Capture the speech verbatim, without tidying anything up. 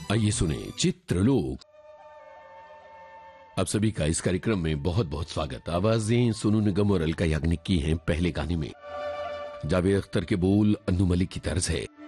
आइए सुने चित्रलोक। आप सभी का इस कार्यक्रम में बहुत बहुत स्वागत। आवाजें सोनू निगम और अलका याग्निक की हैं। पहले गाने में जावेद अख्तर के बोल अन्नू मलिक की तर्ज है।